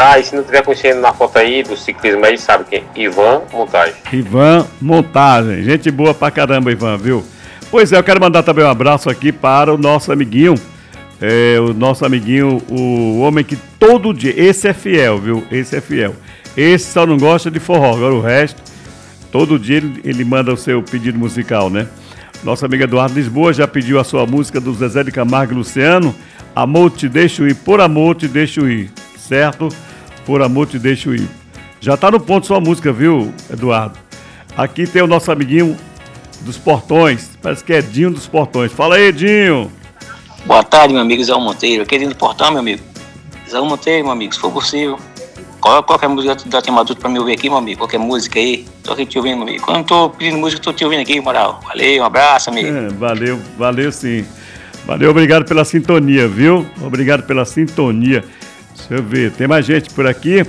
Ah, e se não tiver conhecendo na foto aí do ciclismo aí, sabe quem? Ivan Montagem. Ivan Montagem. Gente boa pra caramba, Ivan, viu? Pois é, eu quero mandar também um abraço aqui para o nosso amiguinho. O homem que todo dia, esse é fiel, viu? Esse é fiel. Esse só não gosta de forró, agora o resto, todo dia ele manda o seu pedido musical, né? Nosso amigo Eduardo Lisboa já pediu a sua música do Zezé de Camargo e Luciano, Amor Te Deixo Ir, Por Amor Te Deixo Ir, certo? Por Amor Te Deixo Ir. Já tá no ponto sua música, viu, Eduardo? Aqui tem o nosso amiguinho dos Portões, parece que é Edinho dos Portões. Fala aí, Edinho! Boa tarde, meu amigo Zé Monteiro. Aqui dentro do portão, meu amigo. Zé Monteiro, meu amigo, se for possível. Qualquer música da Tema Adulto pra me ouvir aqui, meu amigo. Qualquer música aí. Tô aqui te ouvindo, meu amigo. Quando eu tô pedindo música, tô te ouvindo aqui, moral. Valeu, um abraço, amigo. Valeu sim. Valeu, obrigado pela sintonia, viu? Obrigado pela sintonia. Deixa eu ver, tem mais gente por aqui?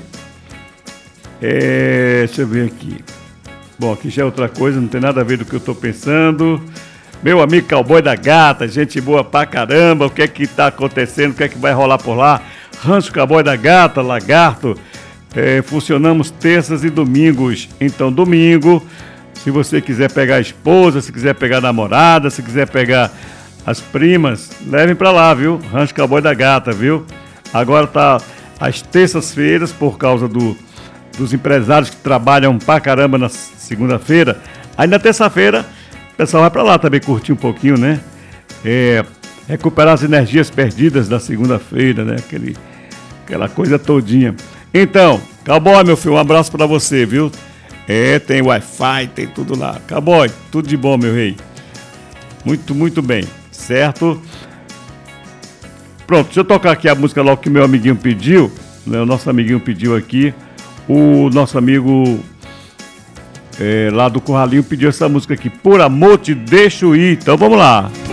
Deixa eu ver aqui. Bom, aqui já é outra coisa, não tem nada a ver do que eu tô pensando. Meu amigo Cowboy da Gata, gente boa pra caramba, o que é que tá acontecendo, o que é que vai rolar por lá? Rancho Cowboy da Gata, Lagarto, funcionamos terças e domingos. Então, domingo, se você quiser pegar a esposa, se quiser pegar a namorada, se quiser pegar as primas, levem pra lá, viu? Rancho Cowboy da Gata, viu? Agora tá às terças-feiras, por causa dos empresários que trabalham pra caramba na segunda-feira. Aí na terça-feira, o pessoal vai pra lá também curtir um pouquinho, né? Recuperar as energias perdidas da segunda-feira, né? Aquela coisa todinha. Então, Cowboy, meu filho, um abraço pra você, viu? Tem Wi-Fi, tem tudo lá. Cowboy, tudo de bom, meu rei. Muito, muito bem, certo? Pronto, deixa eu tocar aqui a música logo que meu amiguinho pediu, né? O nosso amiguinho pediu aqui. O nosso amigo lá do Curralinho pediu essa música aqui, Por Amor Te Deixo Ir. Então vamos lá.